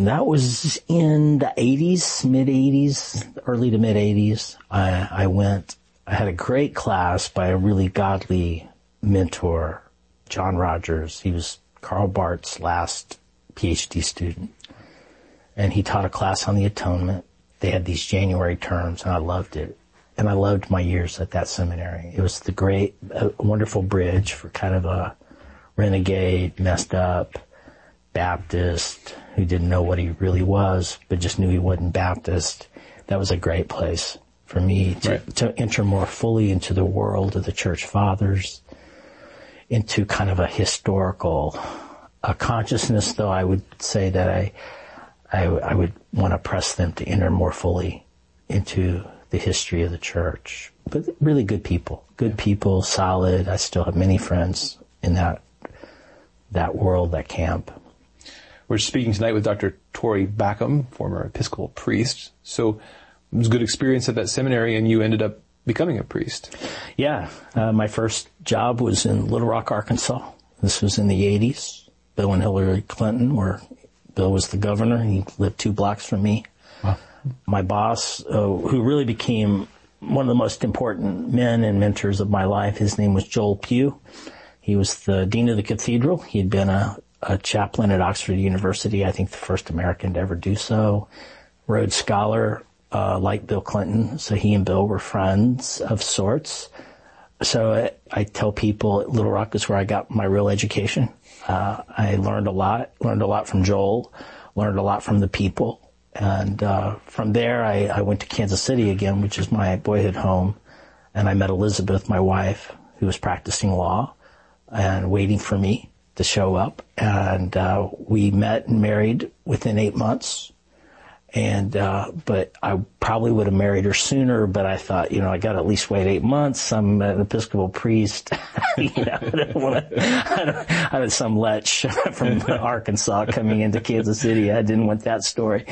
And that was in the 80s, mid-80s, early to mid-80s. I had a great class by a really godly mentor, John Rogers. He was Karl Barth's last PhD student. And he taught a class on the atonement. They had these January terms, and I loved it. And I loved my years at that seminary. It was a wonderful bridge for kind of a renegade, messed up Baptist who didn't know what he really was, but just knew he wasn't Baptist. That was a great place for me to enter more fully into the world of the church fathers, into kind of a historical consciousness, though I would say that I would want to press them to enter more fully into the history of the church. But really good people, solid. I still have many friends in that world, that camp. We're speaking tonight with Dr. Tory Backham, former Episcopal priest. So it was a good experience at that seminary, and you ended up becoming a priest. Yeah. My first job was in Little Rock, Arkansas. This was in the 80s. Bill and Hillary Clinton, where Bill was the governor. He lived 2 blocks from me. Wow. My boss, who really became one of the most important men and mentors of my life, his name was Joel Pugh. He was the dean of the cathedral. He'd been a chaplain at Oxford University, I think the first American to ever do so. Rhodes Scholar, like Bill Clinton. So he and Bill were friends of sorts. So I tell people Little Rock is where I got my real education. I learned a lot from Joel, learned a lot from the people. And from there, I went to Kansas City again, which is my boyhood home. And I met Elizabeth, my wife, who was practicing law and waiting for me to show up. And we met and married within 8 months. And but I probably would have married her sooner, but I thought, I got to at least wait 8 months. I'm an Episcopal priest. I don't want to, I had some lech from Arkansas coming into Kansas City. I didn't want that story.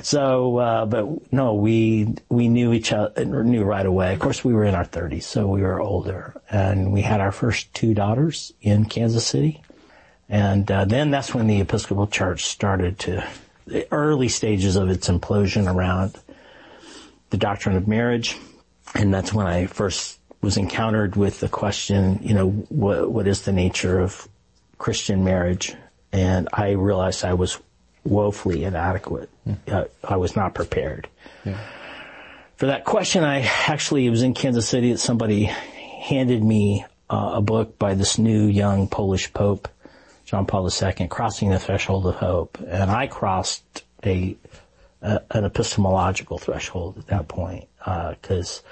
So, but no, we knew each other, knew right away. Of course, we were in our 30s, so we were older. And we had our first 2 daughters in Kansas City. And then that's when the Episcopal Church started the early stages of its implosion around the doctrine of marriage. And that's when I first was encountered with the question, what is the nature of Christian marriage? And I realized I was woefully inadequate. I was not prepared. Yeah. For that question, it was in Kansas City that somebody handed me a book by this new young Polish Pope, John Paul II, Crossing the Threshold of Hope. And I crossed an epistemological threshold at that point, because,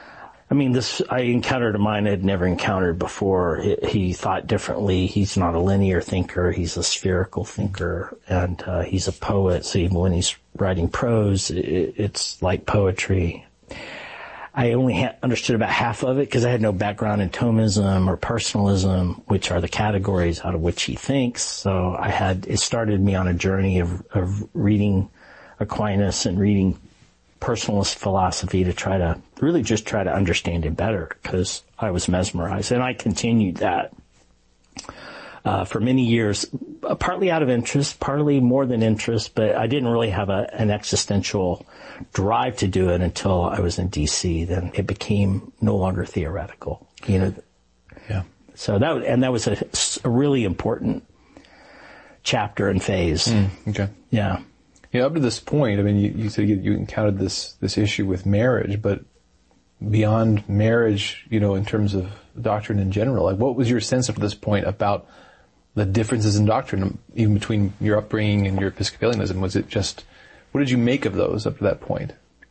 I encountered a mind I had never encountered before. He thought differently. He's not a linear thinker. He's a spherical thinker, and he's a poet. So even when he's writing prose, it's like poetry. I only understood about half of it because I had no background in Thomism or personalism, which are the categories out of which he thinks. So it started me on a journey of reading Aquinas and reading personalist philosophy to try to understand it better, because I was mesmerized. And I continued that for many years, partly out of interest, partly more than interest, but I didn't really have an existential drive to do it until I was in D.C. Then it became no longer theoretical, Yeah. So that was a really important chapter and phase. Okay. Yeah. Yeah. Up to this point, you said you encountered this issue with marriage, but beyond marriage, in terms of doctrine in general, what was your sense up to this point about the differences in doctrine, even between your upbringing and your Episcopalianism? Was it just, what did you make of those up to that point?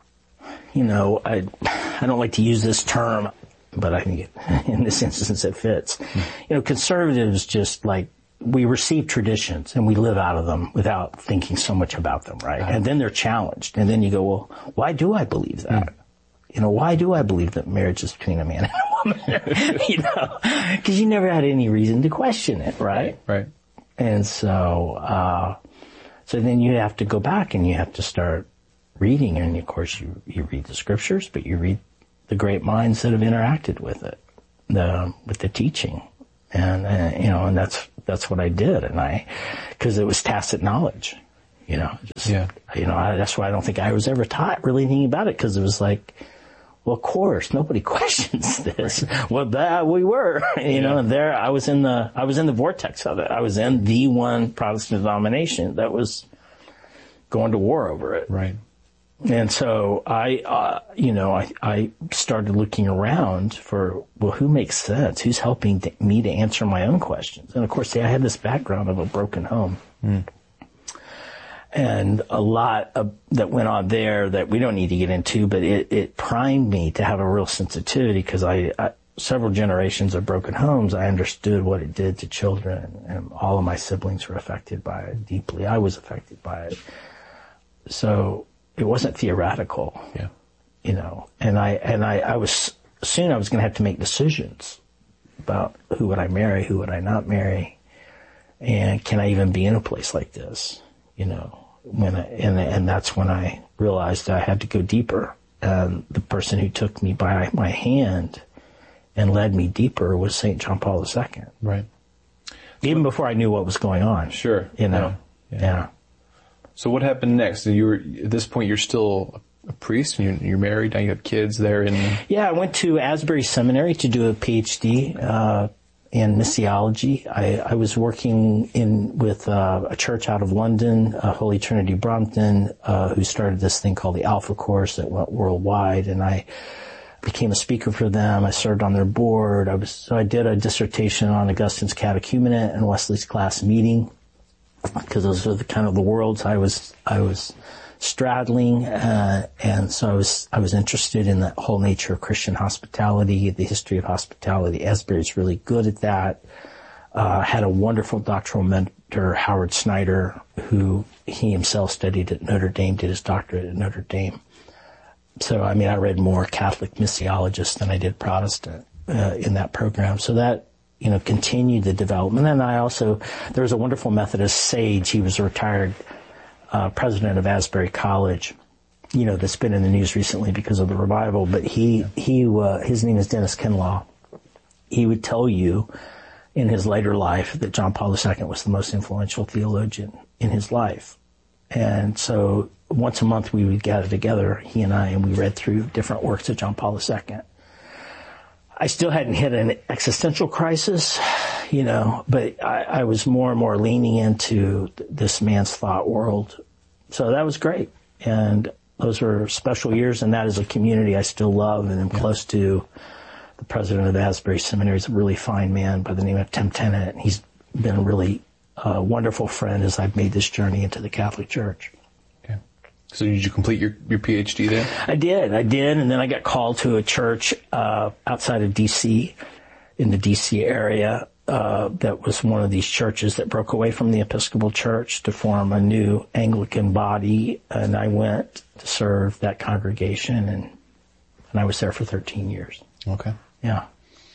I don't like to use this term, but I think in this instance it fits. Conservatives just we receive traditions and we live out of them without thinking so much about them, right? And then they're challenged. And then you go, well, why do I believe that? Why do I believe that marriage is between a man and a woman? Because you never had any reason to question it, right? Right. And so then you have to go back and you have to start reading. And of course you read the scriptures, but you read the great minds that have interacted with it, with the teaching. And, and that's what I did. And because it was tacit knowledge. That's why I don't think I was ever taught really anything about it, because it was like, well, of course, nobody questions this. Well, that we were, and there I was in the vortex of it. I was in the one Protestant denomination that was going to war over it. Right. And so I started looking around for, well, who makes sense? Who's helping me to answer my own questions? And of course, I had this background of a broken home. And a lot that went on there that we don't need to get into, but it primed me to have a real sensitivity, because several generations of broken homes, I understood what it did to children, and all of my siblings were affected by it deeply. I was affected by it. So it wasn't theoretical, and I was soon I was going to have to make decisions about who would I marry, who would I not marry, and can I even be in a place like this, and that's when I realized I had to go deeper. And the person who took me by my hand and led me deeper was St. John Paul II. Right. Even before I knew what was going on. Sure. Yeah. So what happened next? At this point, you're still a priest, and you're married, now you have kids there. Yeah, I went to Asbury Seminary to do a PhD in missiology. I was working with a church out of London, Holy Trinity Brompton, who started this thing called the Alpha Course that went worldwide, and I became a speaker for them. I served on their board. I did a dissertation on Augustine's catechumenate and Wesley's class meeting, because those are the worlds I was straddling, and so I was interested in the whole nature of Christian hospitality, the history of hospitality. Asbury's really good at that. Had a wonderful doctoral mentor, Howard Snyder, who he himself studied at Notre Dame, did his doctorate at Notre Dame. So, I read more Catholic missiologists than I did Protestant in that program. So that continued the development. And there was a wonderful Methodist sage. He was a retired president of Asbury College, that's been in the news recently because of the revival. But his name is Dennis Kinlaw. He would tell you in his later life that John Paul II was the most influential theologian in his life. And so once a month we would gather together, he and I, and we read through different works of John Paul II. I still hadn't hit an existential crisis, but I was more and more leaning into this man's thought world. So that was great. And those were special years, and that is a community I still love and am close to. The president of Asbury Seminary is a really fine man by the name of Tim Tennant. He's been a really wonderful friend as I've made this journey into the Catholic Church. Okay. So did you complete your PhD there? I did. And then I got called to a church outside of D.C., in the D.C. area, that was one of these churches that broke away from the Episcopal Church to form a new Anglican body. And I went to serve that congregation, and I was there for 13 years. Okay. Yeah.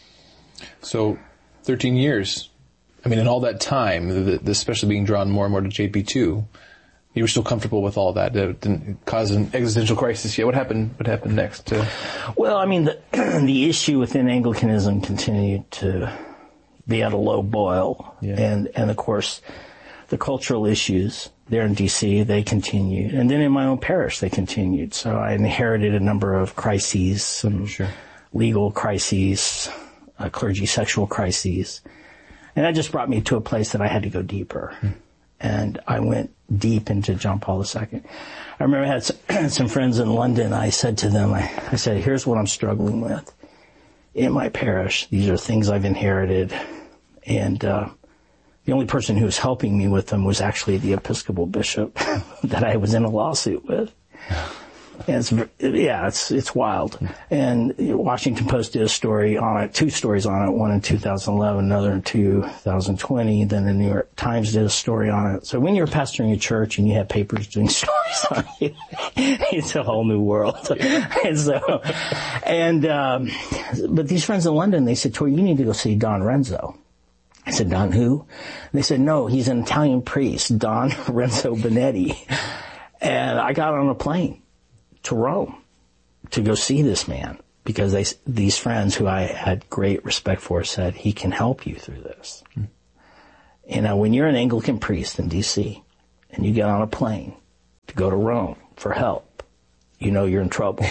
So 13 years. In all that time, especially being drawn more and more to JP2, you were still comfortable with all that. It didn't cause an existential crisis yet. What happened next? Well, the issue within Anglicanism continued to be at a low boil. Yeah. And of course, the cultural issues there in D.C., they continued. And then in my own parish, they continued. So I inherited a number of crises, some legal crises, clergy sexual crises. And that just brought me to a place that I had to go deeper. And I went deep into John Paul II. I remember I had some friends in London. I said to them, I said, here's what I'm struggling with in my parish. These are things I've inherited. And the only person who was helping me with them was actually the Episcopal bishop that I was in a lawsuit with. And it's wild. And Washington Post did a story on it, 2 stories on it, one in 2011, another in 2020. Then the New York Times did a story on it. So when you're pastoring a church and you have papers doing stories on you, it's a whole new world. But these friends in London, they said, Tori, you need to go see Don Renzo. I said, Don who? They said, no, he's an Italian priest, Don Renzo Benetti. And I got on a plane to Rome to go see this man, because these friends who I had great respect for said, he can help you through this. When you're an Anglican priest in D.C., and you get on a plane to go to Rome for help, you know you're in trouble.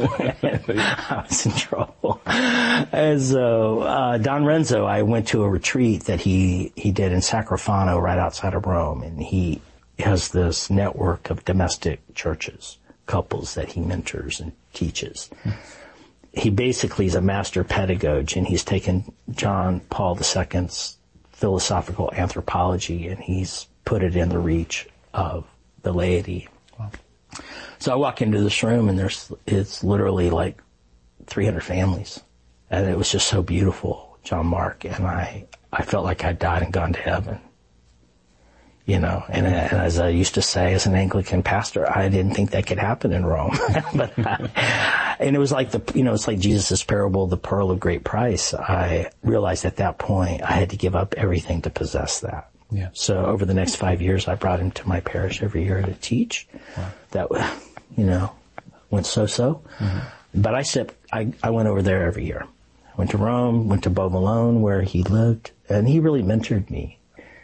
I was in trouble. And so, Don Renzo, I went to a retreat that he did in Sacrofano right outside of Rome, and he has this network of domestic churches, couples that he mentors and teaches. He basically is a master pedagogue, and he's taken John Paul II's philosophical anthropology and he's put it in the reach of the laity. Wow. So I walk into this room and it's literally like 300 families. And it was just so beautiful, John Mark. And I felt like I died and gone to heaven. You know, and as I used to say as an Anglican pastor, I didn't think that could happen in Rome. And it was like it's like Jesus' parable, the pearl of great price. I realized at that point I had to give up everything to possess that. Yeah. So over the next 5 years, I brought him to my parish every year to teach. Wow. That, went so-so. Mm-hmm. But I went over there every year. I went to Rome, went to Beau Malone where he lived, and he really mentored me.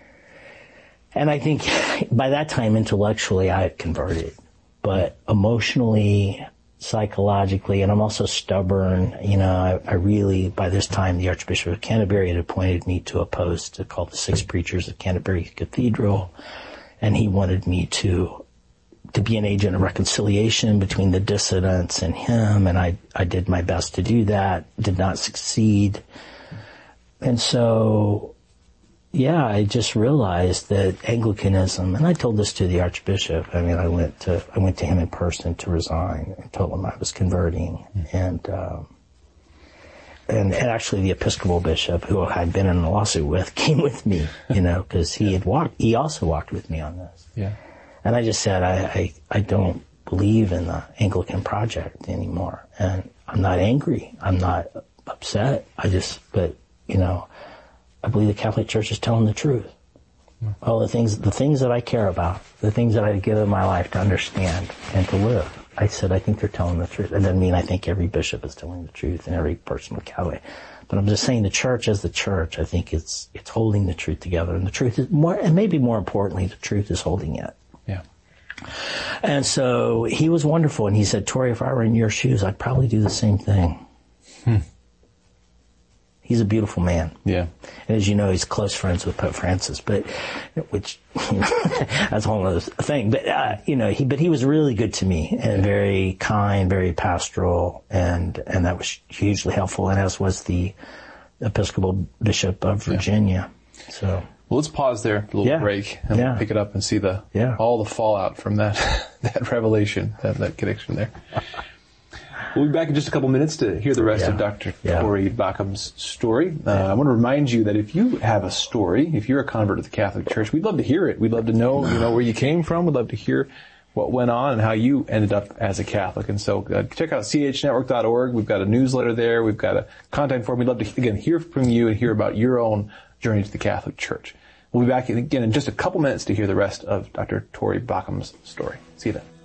And I think by that time, intellectually, I had converted. But emotionally, psychologically, and I'm also stubborn, I really, by this time, the Archbishop of Canterbury had appointed me to a post called the Six Preachers of Canterbury Cathedral. And he wanted me to be an agent of reconciliation between the dissidents and him. And I did my best to do that, did not succeed. And so, yeah, I just realized that Anglicanism, and I told this to the Archbishop. I mean, I went to him in person to resign and told him I was converting. Mm-hmm. And actually the Episcopal bishop who I'd been in a lawsuit with came with me, because he also walked with me on this. Yeah. And I just said, I don't believe in the Anglican project anymore. And I'm not angry. I'm not upset. But I believe the Catholic Church is telling the truth. All the things that I care about, the things that I give in my life to understand and to live. I said, I think they're telling the truth. That doesn't mean I think every bishop is telling the truth and every person of Catholic. But I'm just saying the church as the church, I think it's holding the truth together. And the truth is more, and maybe more importantly, the truth is holding it. Yeah. And so he was wonderful. And he said, Tori, if I were in your shoes, I'd probably do the same thing. He's a beautiful man. Yeah. And as you know, he's close friends with Pope Francis, which that's a whole other thing. But, he was really good to me and very kind, very pastoral, and that was hugely helpful, and as was the Episcopal Bishop of Virginia. Yeah. So. Well, let's pause there, a little break, and we'll pick it up and see all the fallout from that revelation, that connection there. We'll be back in just a couple minutes to hear the rest of Dr. Tori Baucom's story. I want to remind you that if you have a story, if you're a convert to the Catholic Church, we'd love to hear it. We'd love to know, where you came from. We'd love to hear what went on and how you ended up as a Catholic. And so check out chnetwork.org. We've got a newsletter there. We've got a contact form. We'd love to, again, hear from you and hear about your own journey to the Catholic Church. We'll be back again in just a couple minutes to hear the rest of Dr. Tori Baucom's story. See you then.